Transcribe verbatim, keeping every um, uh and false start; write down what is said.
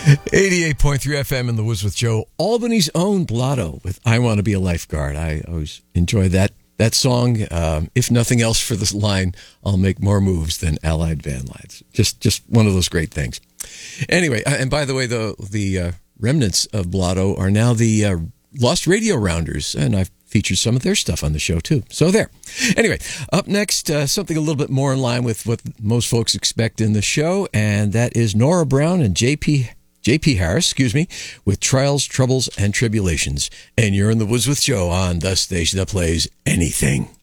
eighty-eight point three F M in the Woods with Joe. Albany's own Blotto with I Want to Be a Lifeguard. I always enjoy that that song. Um, if nothing else for this line, I'll make more moves than Allied Van Lights. Just just one of those great things. Anyway, and by the way, the the uh, remnants of Blotto are now the uh, Lost Radio Rounders, and I've featured some of their stuff on the show, too. So there. Anyway, up next, uh, something a little bit more in line with what most folks expect in the show, and that is Nora Brown and J P J P Harris, excuse me, with Trials, Troubles, and Tribulations. And you're in the Woods with Joe on the station that plays anything.